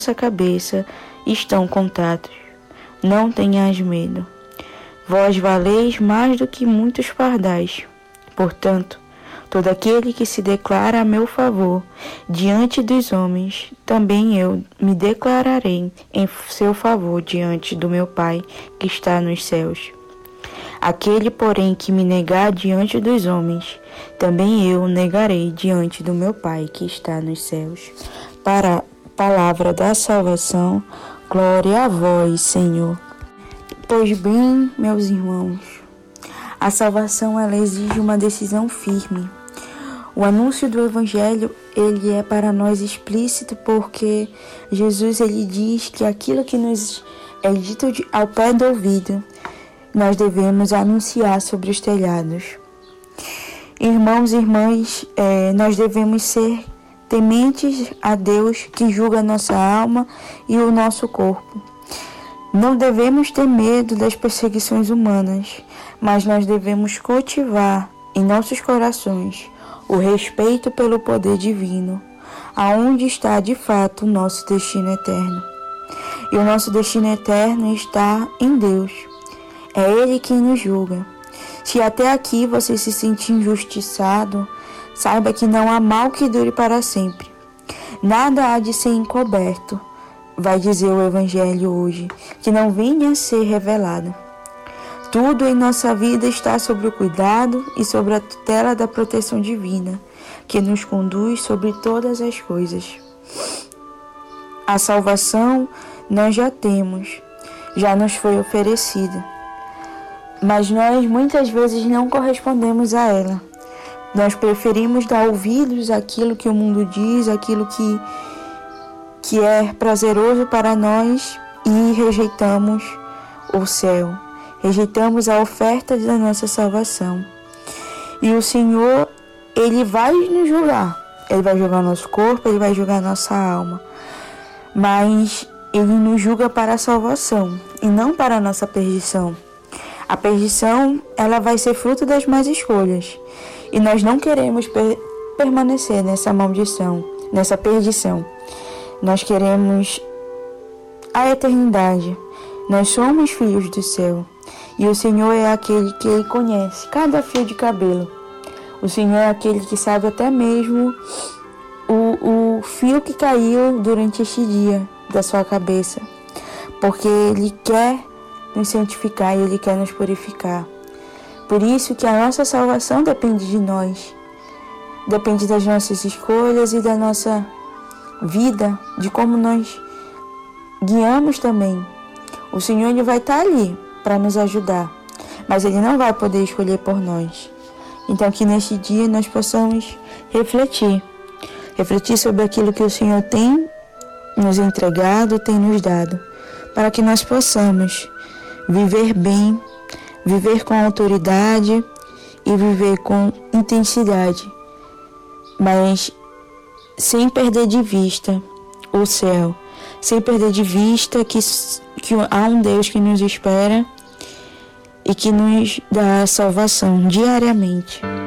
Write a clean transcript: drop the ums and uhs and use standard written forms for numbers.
nossa cabeça estão contados. Não tenhas medo. Vós valeis mais do que muitos pardais. Portanto, todo aquele que se declara a meu favor diante dos homens, também eu me declararei em seu favor diante do meu Pai que está nos céus. Aquele, porém, que me negar diante dos homens, também eu negarei diante do meu Pai que está nos céus. Para a palavra da salvação, glória a vós, Senhor. Pois bem, meus irmãos, a salvação ela exige uma decisão firme. O anúncio do Evangelho ele é para nós explícito porque Jesus ele diz que aquilo que nos é dito ao pé do ouvido, nós devemos anunciar sobre os telhados. Irmãos e irmãs, nós devemos ser tementes a Deus que julga a nossa alma e o nosso corpo. Não devemos ter medo das perseguições humanas, mas nós devemos cultivar em nossos corações o respeito pelo poder divino, aonde está de fato o nosso destino eterno. E o nosso destino eterno está em Deus. É Ele quem nos julga. Se até aqui você se sente injustiçado, saiba que não há mal que dure para sempre. Nada há de ser encoberto, vai dizer o Evangelho hoje, que não venha a ser revelado. Tudo em nossa vida está sob o cuidado e sobre a tutela da proteção divina, que nos conduz sobre todas as coisas. A salvação nós já temos, já nos foi oferecida, mas nós muitas vezes não correspondemos a ela. Nós preferimos dar ouvidos àquilo que o mundo diz, àquilo que é prazeroso para nós e rejeitamos o céu, rejeitamos a oferta da nossa salvação. E o Senhor, Ele vai nos julgar, Ele vai julgar nosso corpo, Ele vai julgar nossa alma, mas Ele nos julga para a salvação e não para a nossa perdição. A perdição, ela vai ser fruto das más escolhas e nós não queremos permanecer nessa maldição, nessa perdição. Nós queremos a eternidade. Nós somos filhos do céu. E o Senhor é aquele que Ele conhece cada fio de cabelo. O Senhor é aquele que sabe até mesmo o fio que caiu durante este dia da sua cabeça. Porque Ele quer nos santificar e Ele quer nos purificar. Por isso que a nossa salvação depende de nós. Depende das nossas escolhas e da nossa vida, de como nós guiamos também. O Senhor Ele vai estar ali para nos ajudar, mas Ele não vai poder escolher por nós. Então que neste dia nós possamos refletir sobre aquilo que o Senhor tem nos entregado, tem nos dado, para que nós possamos viver bem, viver com autoridade e viver com intensidade, mas sem perder de vista o céu, sem perder de vista que há um Deus que nos espera e que nos dá a salvação diariamente.